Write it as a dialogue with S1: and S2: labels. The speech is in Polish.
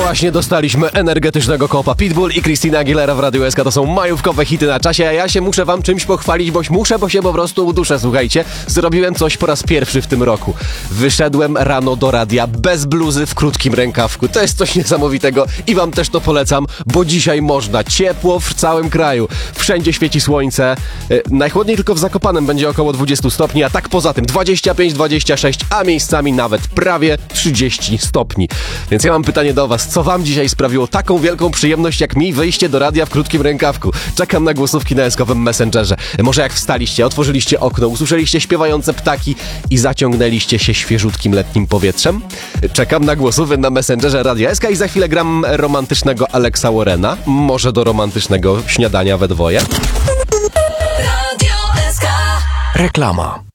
S1: Właśnie dostaliśmy energetycznego kopa. Pitbull i Christina Aguilera w Radiu SK to są majówkowe hity na czasie, a ja się muszę wam czymś pochwalić, bo się po prostu uduszę, słuchajcie. Zrobiłem coś po raz pierwszy w tym roku. Wyszedłem rano do radia bez bluzy, w krótkim rękawku. To jest coś niesamowitego i wam też to polecam, bo dzisiaj można. Ciepło w całym kraju. Wszędzie świeci słońce. Najchłodniej tylko w Zakopanem będzie około 20 stopni, a tak poza tym 25, 26, a miejscami nawet prawie 30 stopni. Więc ja mam pytanie do was, co wam dzisiaj sprawiło taką wielką przyjemność jak mi wyjście do radia w krótkim rękawku? Czekam na głosówki na eskowym Messengerze. Może jak wstaliście, otworzyliście okno, usłyszeliście śpiewające ptaki i zaciągnęliście się świeżutkim letnim powietrzem? Czekam na głosówy na Messengerze Radia SK i za chwilę gram romantycznego Alexa Warrena. Może do romantycznego śniadania we dwoje.
S2: Radio SK.
S3: Reklama.